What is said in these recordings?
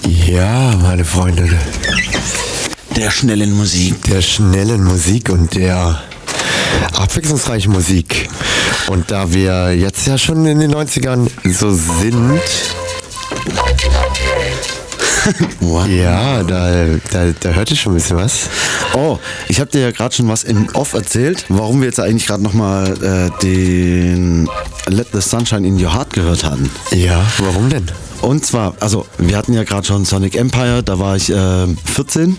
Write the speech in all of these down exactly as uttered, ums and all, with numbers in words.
Ja, meine Freunde. Der schnellen Musik. Der schnellen Musik und der abwechslungsreichen Musik. Und da wir jetzt ja schon in den neunzigern so sind... ja, da, da, da hört ihr schon ein bisschen was. Oh, ich habe dir ja gerade schon was im Off erzählt, warum wir jetzt eigentlich gerade nochmal äh, den Let the Sunshine in Your Heart gehört hatten. Ja, warum denn? Und zwar, also wir hatten ja gerade schon Sonic Empire, da war ich äh, vierzehn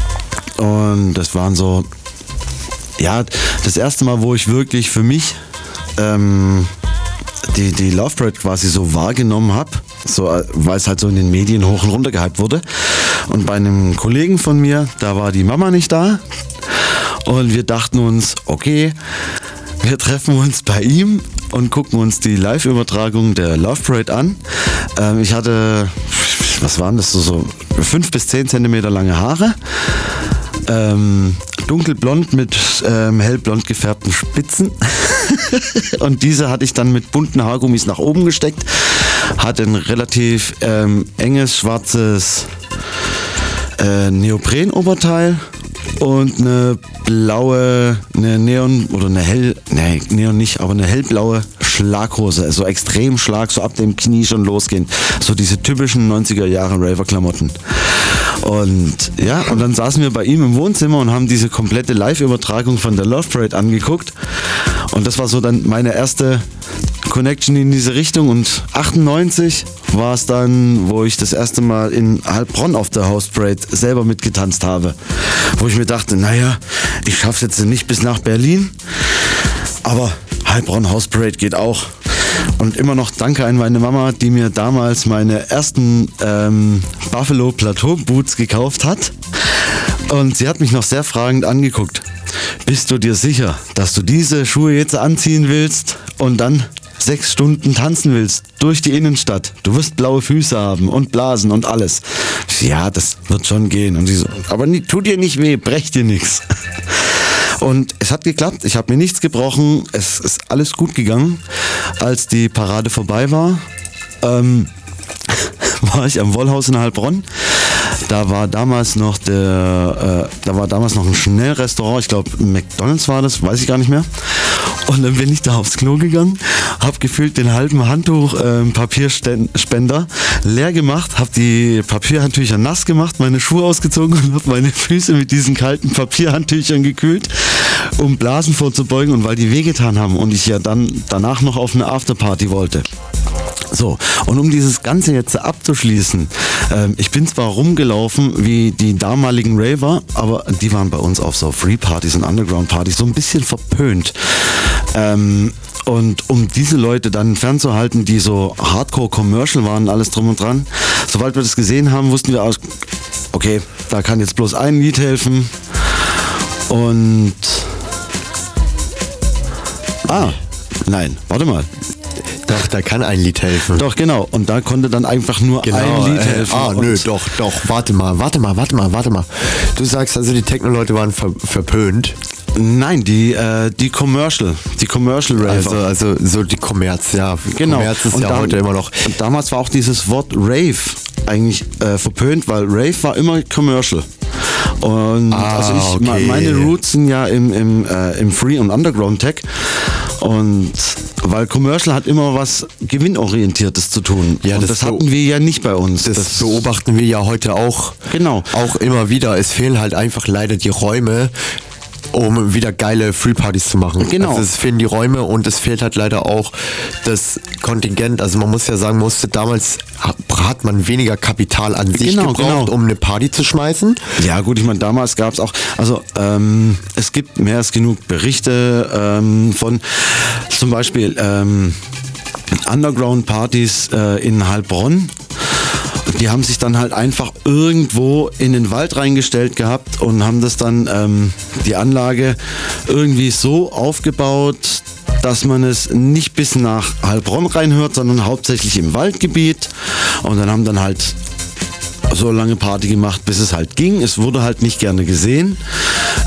und das waren so, ja, das erste Mal, wo ich wirklich für mich ähm, die, die Love Parade quasi so wahrgenommen habe. So, weil es halt so in den Medien hoch und runter gehypt wurde. Und bei einem Kollegen von mir, da war die Mama nicht da. Und wir dachten uns, okay, wir treffen uns bei ihm und gucken uns die Live-Übertragung der Love Parade an. Ähm, ich hatte, was waren das, so, so fünf bis zehn Zentimeter lange Haare. Ähm, dunkelblond mit ähm, hellblond gefärbten Spitzen. Und diese hatte ich dann mit bunten Haargummis nach oben gesteckt. Hatte ein relativ ähm, enges, schwarzes äh, Neoprenoberteil und eine blaue, eine Neon oder eine hell, nee, Neon nicht, aber eine hellblaue Schlaghose, also extrem Schlag, so ab dem Knie schon losgehen. So diese typischen neunziger Jahre Raver-Klamotten. Und ja, und dann saßen wir bei ihm im Wohnzimmer und haben diese komplette Live-Übertragung von der Love Parade angeguckt. Und das war so dann meine erste Connection in diese Richtung. Und achtundneunzig war es dann, wo ich das erste Mal in Heilbronn auf der House Parade selber mitgetanzt habe. Wo ich mir dachte, naja, ich schaff's jetzt nicht bis nach Berlin, aber Heilbronn House Parade geht auch. Und immer noch danke an meine Mama, die mir damals meine ersten ähm, Buffalo Plateau Boots gekauft hat. Und sie hat mich noch sehr fragend angeguckt. Bist du dir sicher, dass du diese Schuhe jetzt anziehen willst und dann sechs Stunden tanzen willst durch die Innenstadt? Du wirst blaue Füße haben und Blasen und alles. Ja, das wird schon gehen. Und sie so, aber nie, tu dir nicht weh, brech dir nichts. Und es hat geklappt, ich habe mir nichts gebrochen, es ist alles gut gegangen. Als die Parade vorbei war, ähm, war ich am Wollhaus in Heilbronn. Da war damals noch der, äh, da war damals noch ein Schnellrestaurant, ich glaube McDonald's war das, weiß ich gar nicht mehr. Und dann bin ich da aufs Klo gegangen, habe gefühlt den halben Handtuch äh, Papierspender leer gemacht, habe die Papierhandtücher nass gemacht, meine Schuhe ausgezogen und habe meine Füße mit diesen kalten Papierhandtüchern gekühlt, um Blasen vorzubeugen und weil die wehgetan haben und ich ja dann danach noch auf eine Afterparty wollte. So, und um dieses Ganze jetzt abzuschließen, ähm, ich bin zwar rumgelaufen wie die damaligen Raver, aber die waren bei uns auf so Free-Partys und Underground-Partys so ein bisschen verpönt. Ähm, und um diese Leute dann fernzuhalten, die so Hardcore-Commercial waren, alles drum und dran, sobald wir das gesehen haben, wussten wir, okay, da kann jetzt bloß ein Lied helfen. Und... Ah, nein, warte mal. Doch, da kann ein Lied helfen. Doch, genau. Und da konnte dann einfach nur genau, ein Lied äh, helfen. Ah, nö, doch, doch. Warte mal, warte mal, warte mal, warte mal. Du sagst also, die Techno-Leute waren ver verpönt? Nein, die, äh, die Commercial. Die Commercial Raver. Also, also so die Kommerz, ja. Genau. Kommerz ist und ja dann, heute immer noch. Und damals war auch dieses Wort Rave eigentlich äh, verpönt, weil Rave war immer Commercial. Und ah, also ich, okay. meine Roots sind ja im, im, äh, im Free- und Underground-Tech. Und weil Commercial hat immer was Gewinnorientiertes zu tun. Ja, und das, das hatten wir ja nicht bei uns. Das, das beobachten wir ja heute auch. Genau. Auch immer wieder. Es fehlen halt einfach leider die Räume, um wieder geile Free-Partys zu machen. Genau. Also es fehlen die Räume und es fehlt halt leider auch das Kontingent. Also man muss ja sagen, musste damals hat man weniger Kapital an sich genau, gebraucht, genau. um eine Party zu schmeißen. Ja gut, ich meine, damals gab es auch, also ähm, es gibt mehr als genug Berichte ähm, von zum Beispiel ähm, Underground-Partys äh, in Heilbronn. Die haben sich dann halt einfach irgendwo in den Wald reingestellt gehabt und haben das dann, ähm, die Anlage irgendwie so aufgebaut, dass man es nicht bis nach Heilbronn reinhört, sondern hauptsächlich im Waldgebiet. Und dann haben dann halt so lange Party gemacht, bis es halt ging. Es wurde halt nicht gerne gesehen.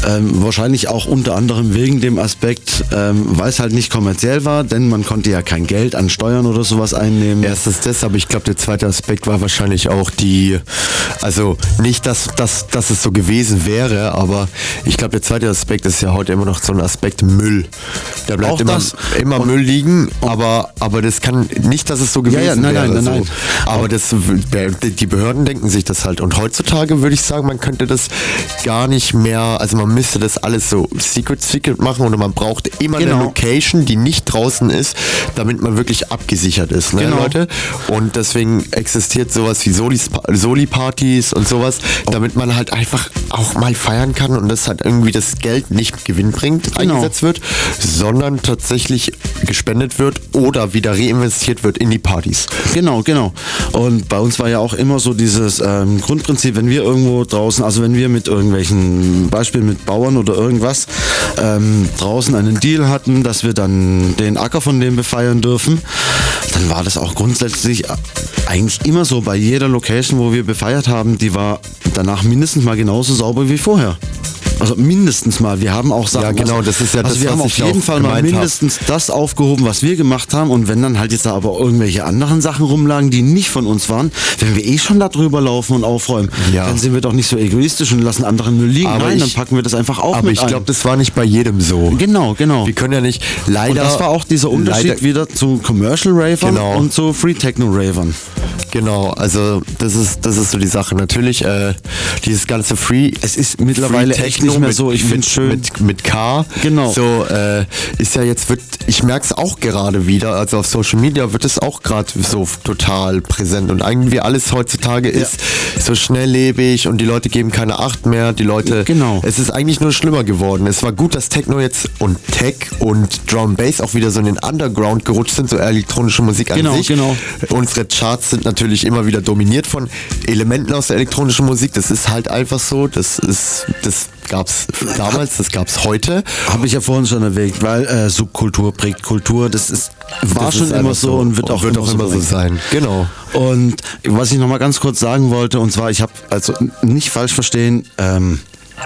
Ähm, wahrscheinlich auch unter anderem wegen dem Aspekt, ähm, weil es halt nicht kommerziell war, denn man konnte ja kein Geld an Steuern oder sowas einnehmen. Erstens das, aber ich glaube, der zweite Aspekt war wahrscheinlich auch die, also nicht, dass, dass, dass es so gewesen wäre, aber ich glaube, der zweite Aspekt ist ja heute immer noch so ein Aspekt Müll. Da bleibt Auch immer, das. immer Müll liegen, aber, aber das kann nicht, dass es so gewesen Ja, ja, nein, wäre. nein, nein, so. nein. Aber das, die Behörden denken sich das halt. Und heutzutage würde ich sagen, man könnte das gar nicht mehr, also man müsste das alles so secret, secret machen und man braucht immer Genau. eine Location, die nicht draußen ist, damit man wirklich abgesichert ist, ne, Genau. Leute? Und deswegen existiert sowas wie Solis, Soli-Partys und sowas, damit man halt einfach auch mal feiern kann und das halt irgendwie das Geld nicht gewinnbringend Genau. eingesetzt wird, sondern tatsächlich gespendet wird oder wieder reinvestiert wird in die Partys. Genau, genau. Und bei uns war ja auch immer so dieses ähm, Grundprinzip, wenn wir irgendwo draußen, also wenn wir mit irgendwelchen, Beispiel mit Bauern oder irgendwas, ähm, draußen einen Deal hatten, dass wir dann den Acker von dem befeiern dürfen, dann war das auch grundsätzlich eigentlich immer so bei jeder Location, wo wir befeiert haben, die war danach mindestens mal genauso sauber wie vorher. Also mindestens mal. Wir haben auch Sachen. Ja, genau, das ist ja also das, wir was haben auf ich jeden auch Fall mal gemeint hab. mindestens das aufgehoben, was wir gemacht haben. Und wenn dann halt jetzt da aber irgendwelche anderen Sachen rumlagen, die nicht von uns waren, wenn wir eh schon da drüber laufen und aufräumen, Ja. dann sind wir doch nicht so egoistisch und lassen anderen Müll liegen. Aber Nein, ich- dann packen wir das einfach auch Aber mit ich ein. glaube, das war nicht bei jedem so. Genau, genau. Wir können ja nicht, Und leider... das war auch dieser Unterschied leider, wieder zu Commercial Ravern Genau. und zu Free Techno Ravern. Genau, also das ist, das ist so die Sache. Natürlich, äh, dieses ganze Free... Es ist mittlerweile Free echt Techno nicht mehr mit- so. Ich mit- finde schön. Mit, mit K. Genau. So, äh, ist ja jetzt, wird, ich merke es auch gerade wieder, also auf Social Media wird es auch gerade so total präsent und irgendwie alles heutzutage ist so schnelllebig und die Leute geben keine Acht mehr, die Leute... Genau. Es ist eigentlich nur schlimmer geworden. Es war gut, dass Techno jetzt und Tech und Drum Bass auch wieder so in den Underground gerutscht sind, so elektronische Musik an Genau, sich. genau. Unsere Charts sind natürlich immer wieder dominiert von Elementen aus der elektronischen Musik. Das ist halt einfach so. Das ist, das gab's damals, das gab's heute. Habe ich ja vorhin schon erwähnt, weil äh, Subkultur prägt Kultur. Das ist, war Das schon ist immer einfach so und wird auch wird immer, auch immer so bleiben. sein. Genau. Und was ich nochmal ganz kurz sagen wollte, und zwar, ich habe, also nicht falsch verstehen, ähm,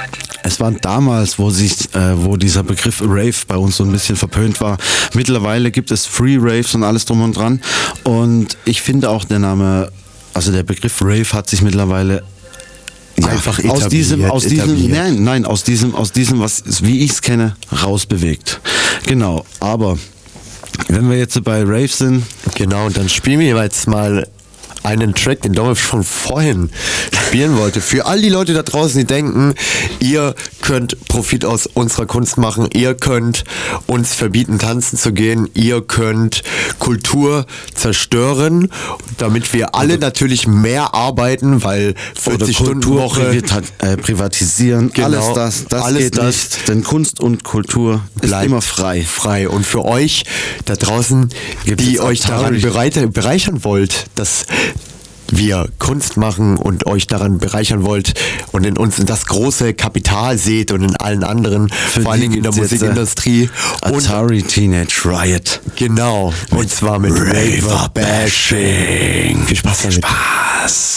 es war damals, wo sich, äh, wo dieser Begriff Rave bei uns so ein bisschen verpönt war. Mittlerweile gibt es Free Raves und alles drum und dran. Und ich finde auch der Name, also der Begriff Rave hat sich mittlerweile ja, Einfach aus diesem, etabliert, aus diesem, etabliert. nein, nein, aus diesem, aus diesem, was, wie ich es kenne, rausbewegt. Genau, aber wenn wir jetzt bei Rave sind, Genau, und dann spielen wir jetzt mal einen Track, den Dominik schon vorhin spielen wollte. Für all die Leute da draußen, die denken, ihr könnt Profit aus unserer Kunst machen, ihr könnt uns verbieten, tanzen zu gehen, ihr könnt Kultur zerstören, damit wir alle natürlich mehr arbeiten, weil vierzig Stunden Woche privata- äh, privatisieren, Genau, alles das, das alles geht das nicht, denn Kunst und Kultur ist bleibt immer frei. frei. Und für euch da draußen, Gibt's die jetzt euch daran Atari? bereite, bereichern wollt, dass wir Kunst machen und euch daran bereichern wollt und in uns das große Kapital seht und in allen anderen, Für vor allen die Dingen in der gibt's jetzt, Musikindustrie. Und Atari Teenage Riot. genau, und zwar mit Raver Bashing. Viel Spaß damit. Spaß.